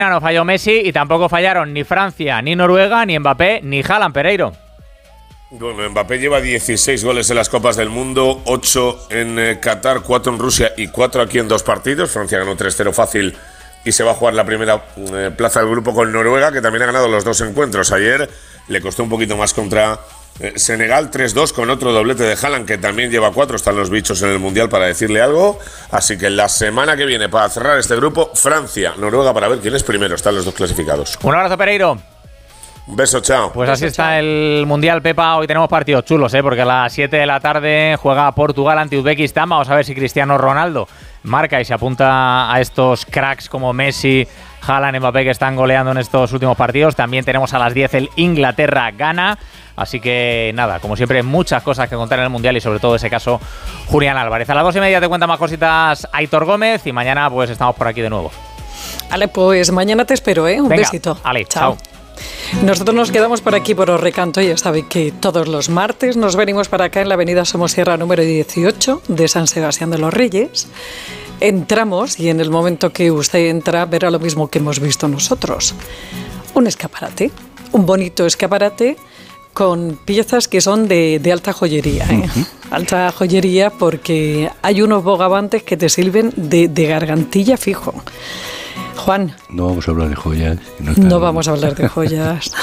No falló Messi y tampoco fallaron ni Francia, ni Noruega, ni Mbappé, ni Haaland, Pereiro. Bueno, Mbappé lleva 16 goles en las Copas del Mundo, 8 en Qatar, 4 en Rusia y 4 aquí en 2 partidos. Francia ganó 3-0 fácil y se va a jugar la primera plaza del grupo con Noruega, que también ha ganado los 2 encuentros. Ayer le costó un poquito más contra Senegal, 3-2 con otro doblete de Haaland, que también lleva 4. Están los bichos en el Mundial para decirle algo. Así que la semana que viene, para cerrar este grupo, Francia, Noruega, para ver quién es primero. Están los 2 clasificados. Un abrazo, Pereiro. Un beso, chao. Pues así está el Mundial, Pepa. Hoy tenemos partidos chulos, porque a las 7 de la tarde juega Portugal ante Uzbekistán. Vamos a ver si Cristiano Ronaldo marca y se apunta a estos cracks como Messi, Haaland, Mbappé, que están goleando en estos últimos partidos. También tenemos a las 10 el Inglaterra-Ghana. Así que nada, como siempre, muchas cosas que contar en el Mundial y sobre todo ese caso Julián Álvarez. A las 2:30 te cuenta más cositas Aitor Gómez y mañana pues estamos por aquí de nuevo. Vale, pues mañana te espero, Un Venga, besito. Ale, chao. Nosotros nos quedamos por aquí por Orrecanto. Ya sabe que todos los martes nos venimos para acá en la avenida Somosierra número 18 de San Sebastián de los Reyes. Entramos y en el momento que usted entra verá lo mismo que hemos visto nosotros. Un escaparate, un bonito escaparate con piezas que son de alta joyería. Alta joyería porque hay unos bogavantes que te sirven de gargantilla fijo. Juan. No vamos a hablar de joyas. No vamos a hablar de joyas.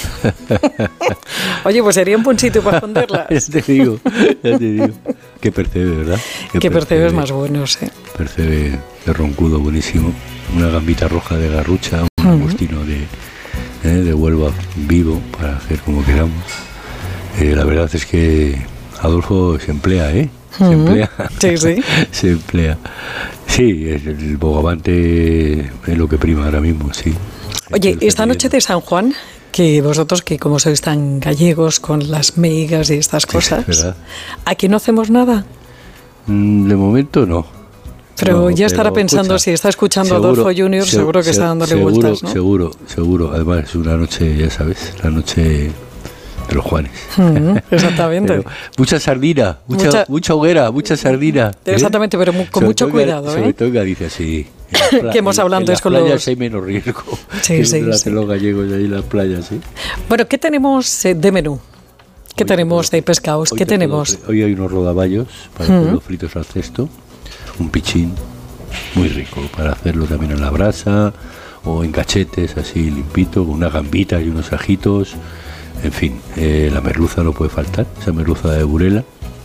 Oye, pues sería un buen sitio para esconderlas. Ya te digo. Que percebe, ¿verdad? Que percebe es más bueno, sí. Percebe de roncudo buenísimo. Una gambita roja de garrucha, un agustino de Huelva vivo para hacer como queramos. La verdad es que Adolfo se emplea, Se emplea. Sí, sí. Se emplea. Sí, el bogavante es lo que prima ahora mismo, sí. Oye, esta noche de San Juan, que vosotros que como sois tan gallegos con las meigas y estas cosas, ¿verdad? ¿Aquí no hacemos nada? De momento no. Pero ya estará pensando, si está escuchando seguro, Adolfo Junior, seguro que está dándole vueltas, ¿no? Seguro. Además es una noche, ya sabes, la noche de los Juanes. Exactamente. Pero mucha sardina, mucha hoguera, mucha sardina. Exactamente, pero con mucho cuidado. Sobre todo en Galicia, sí. Que hemos hablado antes con los... En las playas hay menos riesgo. Sí. Los gallegos ahí en las playas, sí. Bueno, ¿qué tenemos de menú? ¿Qué tenemos de pescados? ¿Qué tenemos? Hoy hay unos rodaballos para hacerlos fritos al cesto. Un pichín muy rico para hacerlo también en la brasa o en cachetes así limpito, con una gambita y unos ajitos. En fin, la merluza no puede faltar, esa merluza de Burela,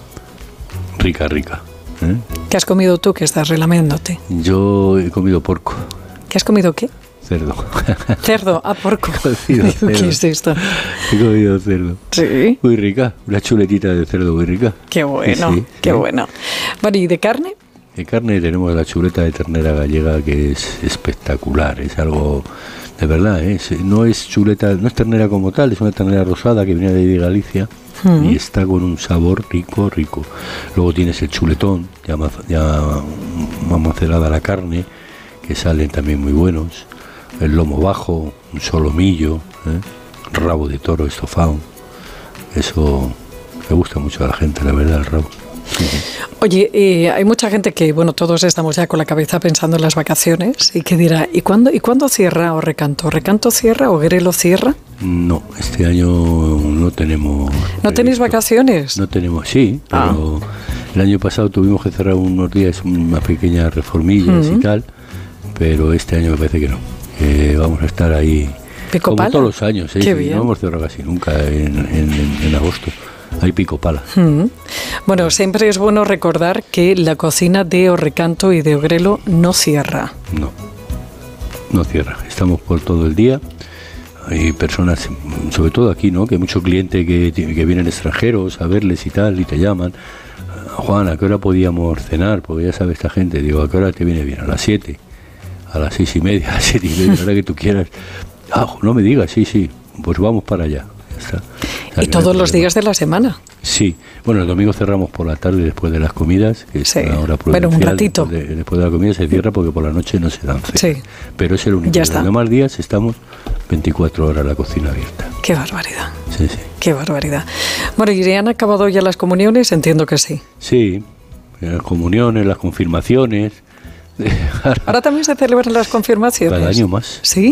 rica. ¿Qué has comido tú que estás relamiéndote? Yo he comido porco. ¿Qué has comido qué? Cerdo. Cerdo, porco. ¿Qué es esto? He comido cerdo. Sí. Muy rica, una chuletita de cerdo muy rica. Qué bueno, sí, qué bueno. Bueno, ¿y de carne? De carne tenemos la chuleta de ternera gallega, que es espectacular, es algo de verdad, no es chuleta, no es ternera como tal, es una ternera rosada que viene de Galicia y está con un sabor rico. Luego tienes el chuletón, ya macerada la carne, que salen también muy buenos, el lomo bajo, un solomillo, rabo de toro estofado, eso le gusta mucho a la gente, la verdad, el rabo. Oye, hay mucha gente que, todos estamos ya con la cabeza pensando en las vacaciones y que dirá, ¿y cuándo cierra Orrecanto? ¿Orrecanto cierra o Grelo cierra? No, este año no tenemos... ¿No tenéis vacaciones? No tenemos, sí, pero el año pasado tuvimos que cerrar unos días, unas pequeñas reformillas y tal, pero este año me parece que no, que vamos a estar ahí como todos los años, Qué bien. No hemos cerrado casi nunca en agosto. Hay pico pala. Bueno, siempre es bueno recordar que la cocina de Orrecanto y de Ogrelo no cierra. No cierra. Estamos por todo el día. Hay personas, sobre todo aquí, ¿no? Que hay mucho cliente que vienen extranjeros a verles y tal, y te llaman. Juan, ¿a qué hora podíamos cenar? Porque ya sabe esta gente. Digo, ¿a qué hora te viene bien? A las 7, a las 6:30, a las 7:30, a la hora que tú quieras. No me digas, sí. Pues vamos para allá. Ya está. ¿Y todos los días de la semana? Sí. Bueno, el domingo cerramos por la tarde después de las comidas, que es una hora prudencial. Bueno, un ratito. Después de la comida se cierra porque por la noche no se dan cenas. Sí. Pero es el único. Ya está. Los demás días estamos 24 horas la cocina abierta. Qué barbaridad. Sí. Qué barbaridad. Bueno, ¿y han acabado ya las comuniones? Entiendo que sí. Sí. Las comuniones, las confirmaciones. ¿Ahora también se celebran las confirmaciones? Cada año más. ¿Sí?